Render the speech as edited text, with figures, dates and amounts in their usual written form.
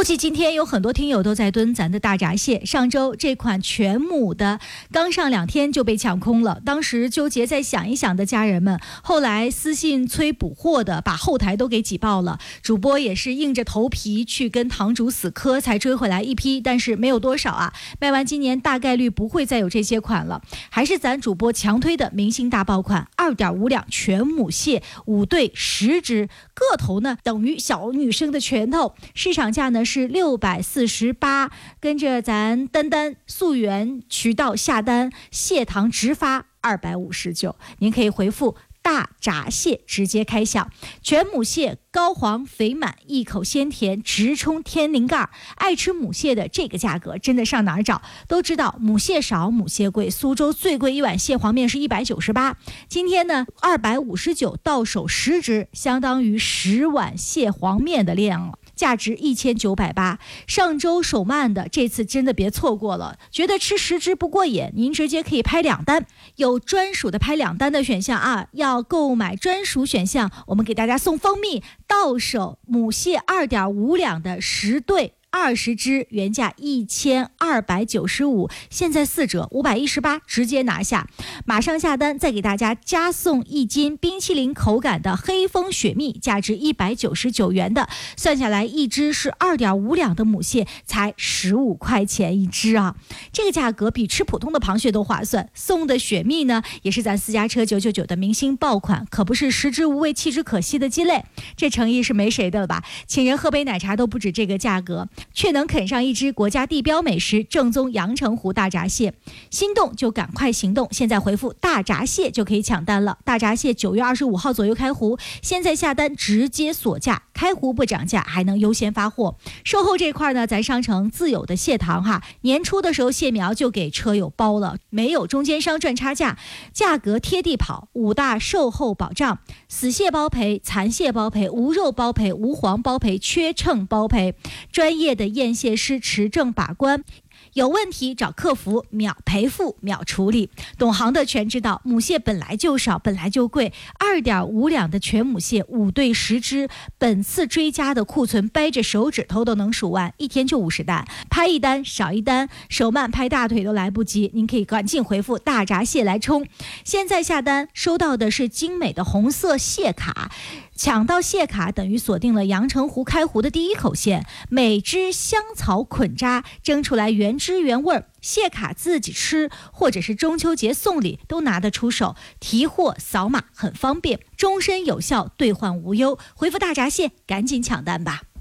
估计今天有很多听友都在蹲咱的大闸蟹。上周这款全母的刚上2天就被抢空了，当时纠结再想一想的家人们，后来私信催补货的，把后台都给挤爆了。主播也是硬着头皮去跟堂主死磕，才追回来一批，但是没有多少啊。卖完今年大概率不会再有这些款了，还是咱主播强推的明星大爆款2.5两全母蟹5对10只，个头呢等于小女生的拳头，市场价呢是648，跟着咱丹丹溯源渠道下单，蟹糖直发259，您可以回复大闸蟹直接开抢。全母蟹高黄肥满，一口鲜甜，直冲天灵盖。爱吃母蟹的这个价格真的上哪儿找？都知道母蟹少母蟹贵，苏州最贵一碗蟹黄面是198，今天呢259到手10只，相当于10碗蟹黄面的量了，价值1980。上周手慢的，这次真的别错过了。觉得吃10只不过瘾，您直接可以拍2单，有专属的拍2单的选项啊。要购买专属选项，我们给大家送蜂蜜，到手母蟹2.5两的10对20只，原价1295，现在4折518，直接拿下。马上下单，再给大家加送1斤冰淇淋口感的黑蜂雪蜜，价值199元的，算下来一只是2.5两的母蟹，才15块钱一只啊！这个价格比吃普通的螃蟹都划算。送的雪蜜呢，也是咱私家车999的明星爆款，可不是食之无味弃之可惜的鸡肋，这诚意是没谁的了吧？请人喝杯奶茶都不止这个价格，却能啃上一只国家地标美食正宗阳澄湖大闸蟹。心动就赶快行动，现在回复大闸蟹就可以抢单了。大闸蟹9月25号左右开湖，现在下单直接锁价，开湖不涨价，还能优先发货。售后这块呢，咱商城自有的蟹糖哈，年初的时候蟹苗就给车友包了，没有中间商赚差价，价格贴地跑，5大售后保障：死蟹包赔、残蟹包赔、无肉包赔、无黄包赔、缺秤包赔，专业的验蟹师持证把关，有问题找客服，秒赔付秒处理。懂行的全知道，母蟹本来就少，本来就贵，2.5两的全母蟹5对10只，本次追加的库存掰着手指头都能数完，一天就50单，拍1单少1单，手慢拍大腿都来不及。您可以赶紧回复大闸蟹来冲，现在下单收到的是精美的红色蟹卡，抢到蟹卡等于锁定了阳澄湖开湖的第一口蟹，每只香草捆扎，蒸出来原汁原味，蟹卡自己吃或者是中秋节送礼都拿得出手，提货扫码很方便，终身有效，兑换无忧。回复大闸蟹赶紧抢单吧。